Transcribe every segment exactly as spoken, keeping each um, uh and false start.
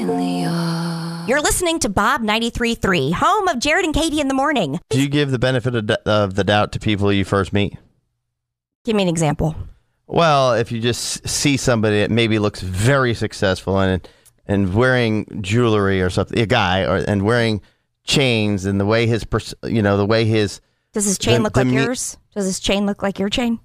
only are. You're listening to Bob ninety-three point three, home of Jared and Katie in the morning. Do you give the benefit of, d- of the doubt to people you first meet? Give me an example. Well, if you just see somebody that maybe looks very successful and and wearing jewelry or something, a guy, or and wearing chains, and the way his, pers- you know, the way his. Does his chain the, look the like me- yours? Does his chain look like your chain?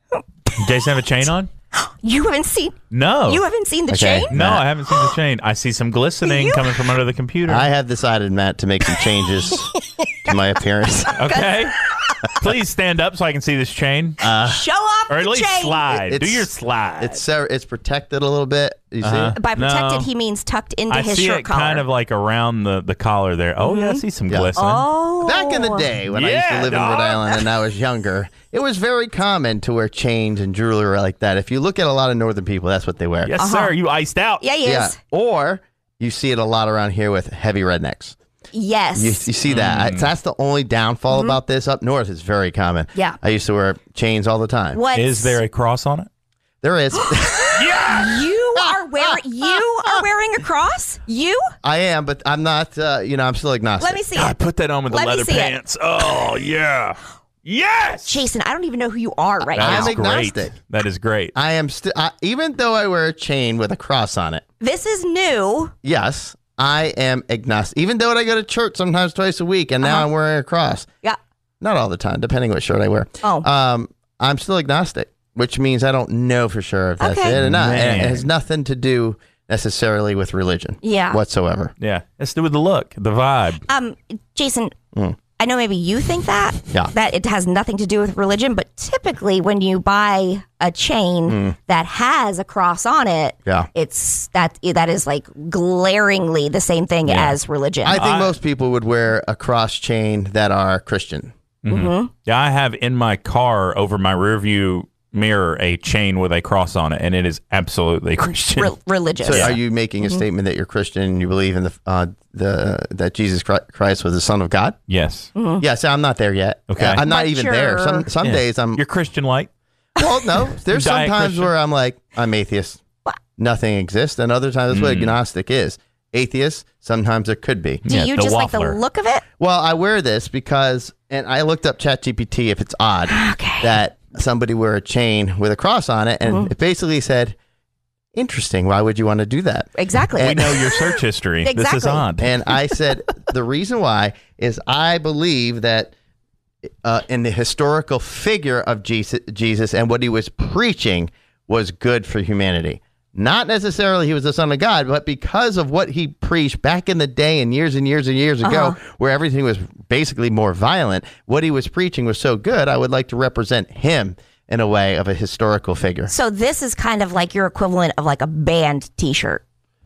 Jason have a chain on? You haven't seen. No. You haven't seen the Okay. chain? No, Matt. I haven't seen the chain. I see some glistening You- coming from under the computer. I have decided, Matt, to make some changes to my appearance. Okay. Please stand up so I can see this chain. Uh, Show off or at the least chain. slide. It's- Do your slide. It's ser- it's protected a little bit. You Uh-huh. see? By protected, No. he means tucked into I his see shirt it collar. kind of like around the, the collar there. Oh, yeah, I see some Yeah. glistening. Oh. Back in the day when I used to Yeah, live in Rhode dog. Island and I was younger, it was very common to wear chains and jewelry like that. If you look at a lot of northern people, that's what they wear. Yes, Uh-huh. sir. You iced out. Yeah, he is. Yeah. Or you see it a lot around here with heavy rednecks. Yes. You, you see that. I, that's the only downfall about this. Up north, it's very common. Yeah. I used to wear chains all the time. What Is there a cross on it? There is. You are wearing. You are wearing a cross. You. I am, but I'm not, uh, you know, I'm still agnostic. Let me see God, it. put that on with the Let me leather see it. pants. Oh, yeah. Yes. Jason, I don't even know who you are right That now. is I'm agnostic. great. That is great. I am still, even though I wear a chain with a cross on it, This is new. yes, I am agnostic. Even though I go to church sometimes twice a week, and now Uh-huh. I'm wearing a cross. Yeah. Not all the time, depending what shirt I wear. Oh. Um, I'm still agnostic, which means I don't know for sure if that's Okay. it or not. And Man. it has nothing to do necessarily with religion. Yeah. Whatsoever. Yeah. Let's do with the look, the vibe. Um, Jason, I know maybe you think that Hmm. Yeah. that it has nothing to do with religion, but typically when you buy a chain that has a cross on it, Hmm. Yeah. it's that that is like glaringly the same thing Yeah. as religion. I think I- most people would wear a cross chain that are Christian. Mm-hmm. Yeah, I have in my car over my rearview mirror a chain with a cross on it, and it is absolutely Christian. Re- religious. So, are you making a statement that you're Christian and you believe in the uh, the that Jesus Christ was the Son of God? Yes. Yeah, so I'm not there yet. Okay. Uh, I'm not But even you're- there. Some some Yeah. days I'm. You're Christian like. Well, no. There's some Diet times Christian? where I'm like I'm atheist. Nothing exists, and other times that's what agnostic is. Atheist. Sometimes there could be. Do Yeah, you the just like the waffler. look of it? Well, I wear this because, and I looked up ChatGPT if it's odd Okay. that somebody wear a chain with a cross on it, and it basically said, "Interesting. Why would you want to do that?" Exactly. We know your search history. This is Exactly. odd. And I said, the reason why is I believe that uh, in the historical figure of Jesus, Jesus and what he was preaching was good for humanity. Not necessarily he was the Son of God, but because of what he preached back in the day and years and years and years ago, Uh-huh. where everything was basically more violent, what he was preaching was so good, I would like to represent him in a way of a historical figure. So this is kind of like your equivalent of like a band T-shirt.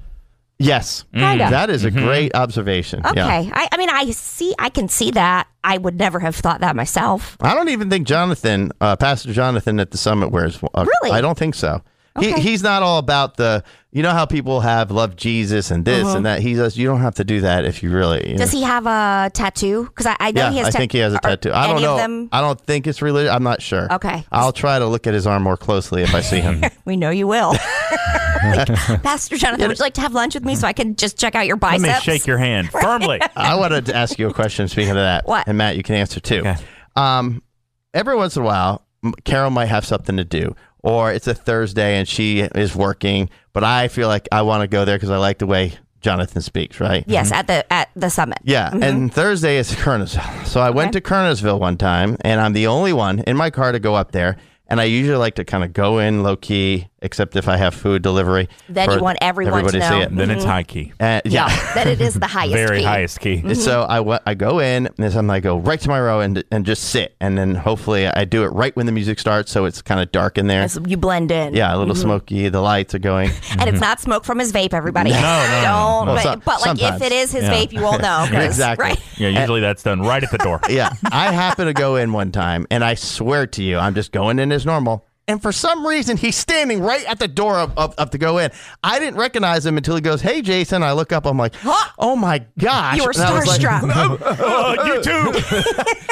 Yes. Kinda. That is a great observation. Okay. Yeah. I, I mean, I see, I can see that. I would never have thought that myself. I don't even think Jonathan, uh, Pastor Jonathan at the summit wears. Uh, Really? I don't think so. Okay. He he's not all about the. You know how people have love Jesus and this Uh-huh. and that. He says you don't have to do that if you really. You Does know. he have a tattoo? Because I, I know Yeah, he has. I ta- think he has a are tattoo. I don't any know. Of them, I don't think it's religious. I'm not sure. Okay. I'll try to look at his arm more closely if I see him. we know you will. Like, Pastor Jonathan, would you like to have lunch with me so I can just check out your Let biceps? me shake your hand firmly. I wanted to ask you a question. Speaking of that, What? And Matt, you can answer too. Okay. Um, every once in a while, M- Carol might have something to do, or it's a Thursday and she is working, but I feel like I want to go there because I like the way Jonathan speaks. Right? Yes, at the at the summit. Yeah, and Thursday is Kernersville. So I went to Kernersville one time, and I'm the only one in my car to go up there. And I usually like to kind of go in low key, except if I have food delivery. Then for you want everyone to everybody know. see it. Then it's high key. Uh, Yeah, yeah. that it is the highest. Very key. highest key. And So I, w- I go in, and sometimes I go right to my row and and just sit. And then hopefully I do it right when the music starts, so it's kind of dark in there. As you blend in. Yeah, a little smoky. The lights are going. And it's not smoke from his vape, everybody. No, no, no. Don't. Well, but some- but like sometimes. if it is his Yeah. vape, you won't know. 'cause- Exactly. Right? Yeah, usually that's done right at the door. Yeah, I happen to go in one time, and I swear to you, I'm just going in as normal. And for some reason, he's standing right at the door of, of, of to go in. I didn't recognize him until he goes, "Hey, Jason." I look up. I'm like, "Oh my gosh!" You were And I was like- starstruck. Oh, you too.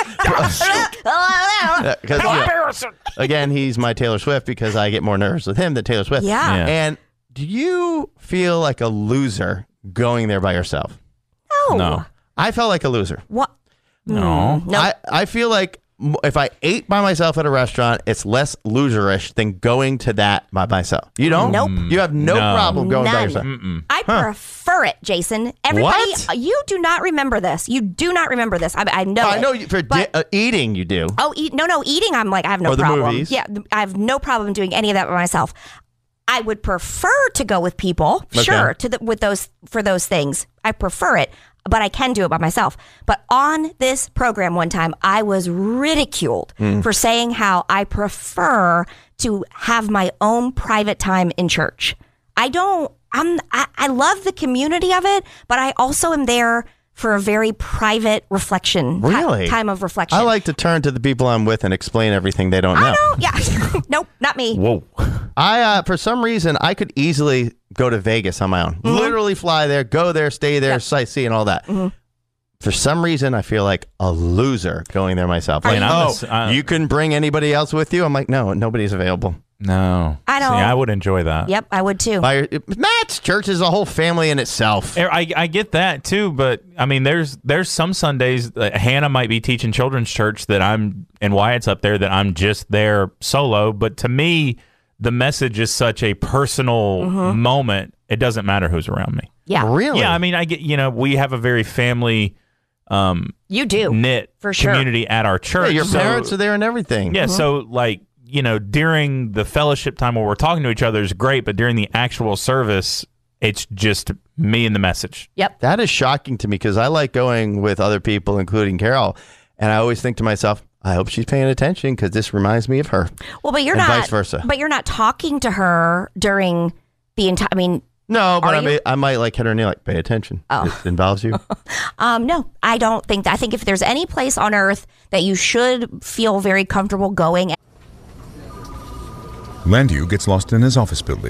Yeah, 'cause, you know, again, he's my Taylor Swift because I get more nervous with him than Taylor Swift. Yeah. Yeah. And do you feel like a loser going there by yourself. No. No. I felt like a loser. What? No. No. I, I feel like m- if I ate by myself at a restaurant, it's less loserish than going to that by myself. You don't? Nope. You have no, No. problem going by None. yourself. I prefer it, Jason. Everybody, What? you do not remember this. You do not remember this. I, I know. I it. know you, for But- di- uh, eating you do. Oh, eat, no, no, eating. I'm like, I have no Or the problem. movies. Yeah, th- I have no problem doing any of that by myself. I would prefer to go with people, Okay. sure, to the, with those for those things. I prefer it, but I can do it by myself. But on this program one time, I was ridiculed Mm. for saying how I prefer to have my own private time in church. I don't. I'm. I, I love the community of it, but I also am there for a very private reflection. ti- Really? time of reflection. I like to turn to the people I'm with and explain everything they don't know. I know. Yeah. Nope. Not me. Whoa. I, uh, for some reason, I could easily go to Vegas on my own. Literally fly there, go there, stay there, Yep. sightsee and all that. For some reason, I feel like a loser going there myself. Like, Man, I'm a oh, s- I- you couldn't bring anybody else with you? I'm like, no, nobody's available. No. I See, don't- I would enjoy that. Yep. I would too. By, Matt's church is a whole family in itself. I, I get that too, but I mean, there's there's some Sundays that Hannah might be teaching children's church that I'm and Wyatt's up there that I'm just there solo. But to me, the message is such a personal moment. It doesn't matter who's around me. Yeah. Really? Yeah, I mean, I get you know we have a very family um, You do. knit For sure. community at our Yeah, church. your so- parents are there and everything. Yeah, so like, you know, during the fellowship time where we're talking to each other is great, but during the actual service, it's just me and the message. Yep. That is shocking to me because I like going with other people, including Carol. And I always think to myself, I hope she's paying attention because this reminds me of her. Well, but you're And not. vice versa. But you're not talking to her during the entire. I mean, No, but Are I, you? may, I might like hit her knee, like, pay attention. Oh. It involves you. um, no, I don't think that. I think if there's any place on earth that you should feel very comfortable going. Landu gets lost in his office building.